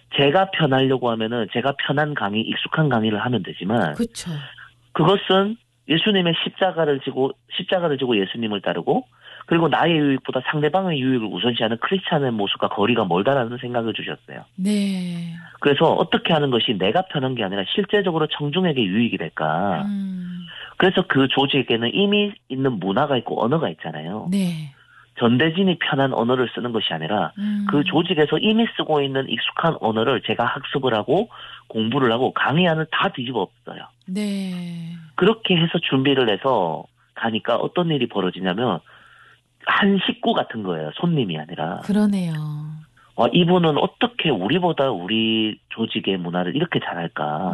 제가 편하려고 하면은 제가 편한 강의, 익숙한 강의를 하면 되지만 그렇죠. 그것은 예수님의 십자가를 지고 예수님을 따르고 그리고 나의 유익보다 상대방의 유익을 우선시하는 크리스찬의 모습과 거리가 멀다라는 생각을 주셨어요. 네. 그래서 어떻게 하는 것이 내가 편한 게 아니라 실제적으로 청중에게 유익이 될까. 그래서 그 조직에는 이미 있는 문화가 있고 언어가 있잖아요. 네. 전대진이 편한 언어를 쓰는 것이 아니라 그 조직에서 이미 쓰고 있는 익숙한 언어를 제가 학습을 하고 공부를 하고 강의안을 다 뒤집어 엎어요. 네. 그렇게 해서 준비를 해서 가니까 어떤 일이 벌어지냐면 한 식구 같은 거예요. 손님이 아니라. 그러네요. 이분은 어떻게 우리보다 우리 조직의 문화를 이렇게 잘할까.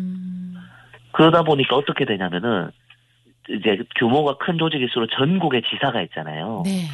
그러다 보니까 어떻게 되냐면은 이제 규모가 큰 조직일수록 전국에 지사가 있잖아요. 네.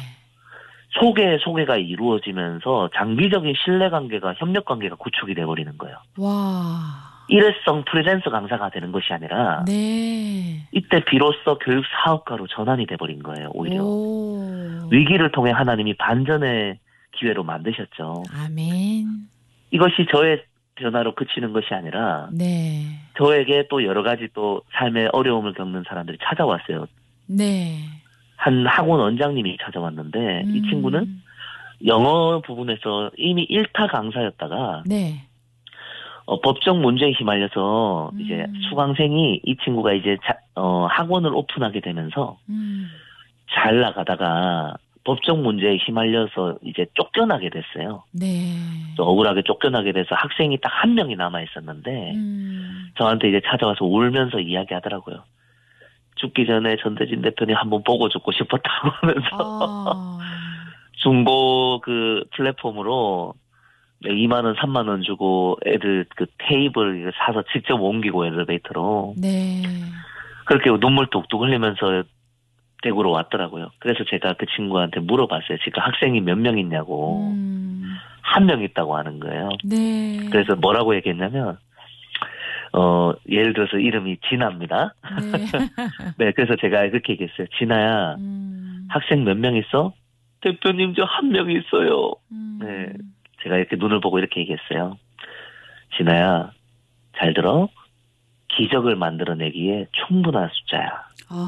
소개가 이루어지면서 장기적인 신뢰관계가 협력관계가 구축이 돼버리는 거예요. 와. 일회성 프리랜서 강사가 되는 것이 아니라 네. 이때 비로소 교육 사업가로 전환이 돼버린 거예요. 오히려. 오. 위기를 통해 하나님이 반전의 기회로 만드셨죠. 아멘. 이것이 저의 변화로 그치는 것이 아니라 네. 저에게 또 여러 가지 또 삶의 어려움을 겪는 사람들이 찾아왔어요. 네. 한 학원 원장님이 찾아왔는데 이 친구는 영어 부분에서 이미 1타 강사였다가 네. 법적 문제에 휘말려서 이제 수강생이 이 친구가 이제 학원을 오픈하게 되면서 잘 나가다가 법적 문제에 휘말려서 이제 쫓겨나게 됐어요. 네. 억울하게 쫓겨나게 돼서 학생이 딱 한 명이 남아 있었는데 저한테 이제 찾아와서 울면서 이야기하더라고요. 죽기 전에 전대진 대표님 한번 보고 죽고 싶었다고 하면서 중고 그 플랫폼으로 2만 원, 3만 원 주고 애들 그 테이블 사서 직접 옮기고 엘리베이터로 네. 그렇게 눈물 뚝뚝 흘리면서 대구로 왔더라고요. 그래서 제가 그 친구한테 물어봤어요. 지금 학생이 몇 명 있냐고. 한 명 있다고 하는 거예요. 네. 그래서 뭐라고 얘기했냐면 예를 들어서 이름이 진아입니다. 네. 네, 그래서 제가 그렇게 얘기했어요. 진아야, 학생 몇 명 있어? 대표님 저 한 명 있어요. 네, 제가 이렇게 눈을 보고 이렇게 얘기했어요. 진아야, 잘 들어. 기적을 만들어내기에 충분한 숫자야.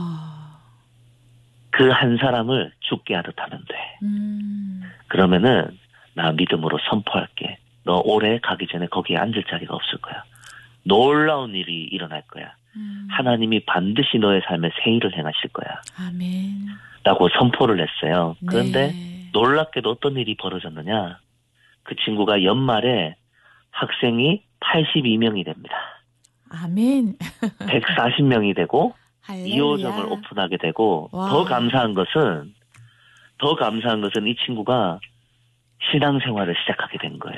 그 한 사람을 죽게 하듯 하면 돼. 그러면은 나 믿음으로 선포할게. 너 올해 가기 전에 거기에 앉을 자리가 없을 거야. 놀라운 일이 일어날 거야. 하나님이 반드시 너의 삶에 새 일을 행하실 거야. 아멘. 라고 선포를 했어요. 그런데 네. 놀랍게도 어떤 일이 벌어졌느냐. 그 친구가 연말에 학생이 82명이 됩니다. 아멘. 140명이 되고 할렐루야. 2호점을 오픈하게 되고 와. 더 감사한 것은 이 친구가 신앙생활을 시작하게 된 거예요.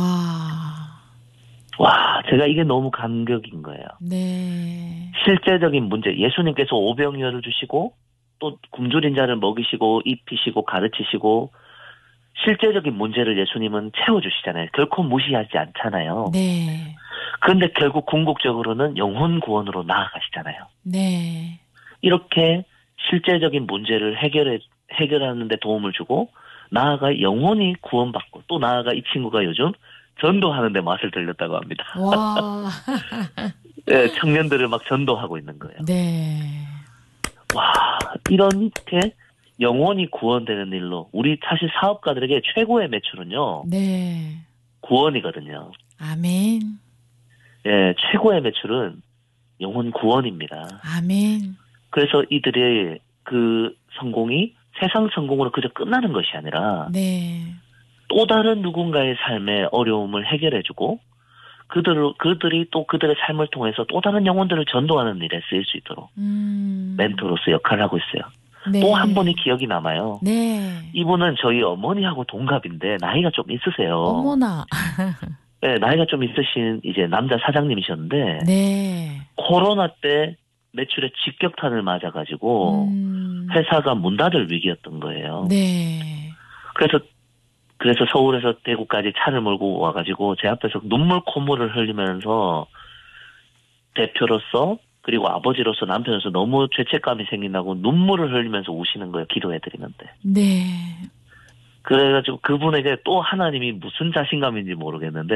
와, 제가 이게 너무 감격인 거예요. 네. 실제적인 문제, 예수님께서 오병이어를 주시고 또 굶주린 자를 먹이시고 입히시고 가르치시고 실제적인 문제를 예수님은 채워주시잖아요. 결코 무시하지 않잖아요. 네. 그런데 결국 궁극적으로는 영혼 구원으로 나아가시잖아요. 네. 이렇게 실제적인 문제를 해결하는 데 도움을 주고 나아가 영혼이 구원받고 또 나아가 이 친구가 요즘 전도하는 데 맛을 들렸다고 합니다. 와. 네, 청년들을 막 전도하고 있는 거예요. 네. 와, 이렇게 영혼이 구원되는 일로 우리 사실 사업가들에게 최고의 매출은요. 네. 구원이거든요. 아멘. 예, 최고의 매출은 영혼 구원입니다. 아멘. 그래서 이들의 그 성공이 세상 성공으로 그저 끝나는 것이 아니라 네. 또 다른 누군가의 삶의 어려움을 해결해주고 그들이 또 그들의 삶을 통해서 또 다른 영혼들을 전도하는 일에 쓰일 수 있도록 멘토로서 역할을 하고 있어요. 네. 또 한 분이 기억이 남아요. 네. 이분은 저희 어머니하고 동갑인데 나이가 좀 있으세요. 어머나. 네, 나이가 좀 있으신 이제 남자 사장님이셨는데 네. 코로나 때 매출에 직격탄을 맞아가지고 회사가 문 닫을 위기였던 거예요. 네. 그래서 서울에서 대구까지 차를 몰고 와가지고 제 앞에서 눈물 콧물을 흘리면서 대표로서 그리고 아버지로서 남편으로서 너무 죄책감이 생긴다고 눈물을 흘리면서 우시는 거예요. 기도해드리는데. 네. 그래가지고 그분에게 또 하나님이 무슨 자신감인지 모르겠는데